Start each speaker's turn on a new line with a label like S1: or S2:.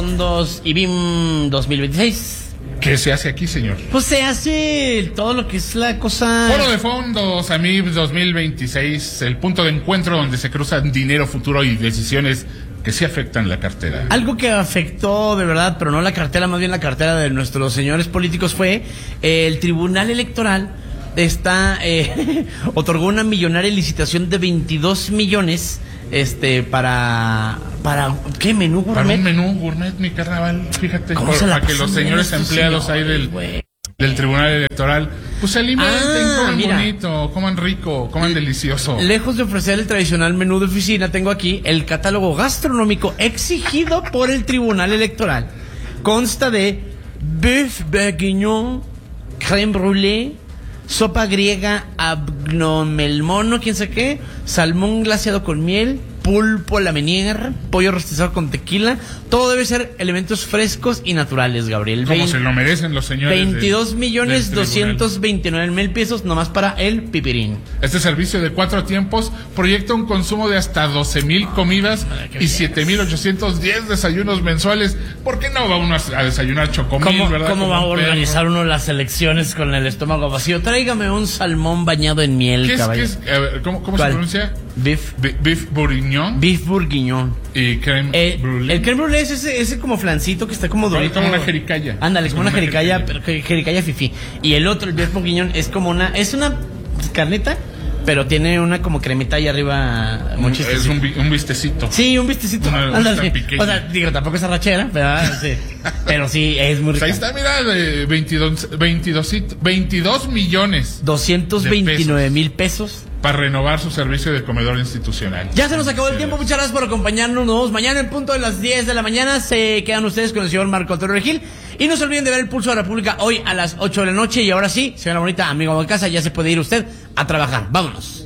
S1: Fondos IBIM 2026.
S2: ¿Qué se hace aquí, señor?
S1: Pues se hace todo lo que es la cosa...
S2: Foro de Fondos AMIB 2026, el punto de encuentro donde se cruzan dinero, futuro y decisiones que sí afectan la cartera.
S1: Algo que afectó de verdad, pero no la cartera, más bien la cartera de nuestros señores políticos, fue el Tribunal Electoral otorgó una millonaria licitación de 22 millones para ¿qué? ¿Menú gourmet?
S2: Para un menú gourmet, mi carnaval, fíjate, para que los señores empleados ahí del Tribunal Electoral pues se alimenten, coman bonito, coman rico, coman delicioso.
S1: Lejos de ofrecer el tradicional menú de oficina, tengo aquí el catálogo gastronómico exigido por el Tribunal Electoral. Consta de bœuf bourguignon, crème brûlée, sopa griega, abgnomelmono, quién sabe qué, salmón glaseado con miel, pulpo a la meunier, pollo rostizado con tequila. Todo debe ser elementos frescos y naturales, Gabriel.
S2: Como se lo merecen los señores.
S1: 22,229,000 pesos nomás para el pipirín.
S2: Este servicio de 4 tiempos proyecta un consumo de hasta 12,000 comidas y 7,810 desayunos mensuales. ¿Por qué no va uno a desayunar chocomil, verdad?
S1: ¿Cómo va a organizar uno las elecciones con el estómago vacío? Tráigame un salmón bañado en miel, caballero.
S2: A ver, ¿cómo se pronuncia?
S1: Beef
S2: bourguignon.
S1: Beef bourguignon.
S2: Y crème brûlée.
S1: El crème brûlée es ese como flancito que está como durito.
S2: Como una jericaya.
S1: Ándale, es como una jericaya, pero jericaya fifí. Y el otro, el beef bourguignon, es una carneta, pero tiene una como cremita ahí arriba.
S2: Es un vistecito.
S1: Sí, un vistecito. Ándale. O sea, digo, tampoco es arrachera, pero sí. Pero sí, es muy rico.
S2: Ahí está, mira, de 22 millones.
S1: 229,000 pesos.
S2: Para renovar su servicio de comedor institucional.
S1: Ya se nos acabó el tiempo, muchas gracias por acompañarnos. Nos vemos mañana en punto de las 10 de la mañana. Se quedan ustedes con el señor Marco Antonio Regil. Y no se olviden de ver el Pulso de la República hoy a las 8 de la noche. Y ahora sí, señora bonita, amigo de casa, ya se puede ir usted a trabajar. Vámonos.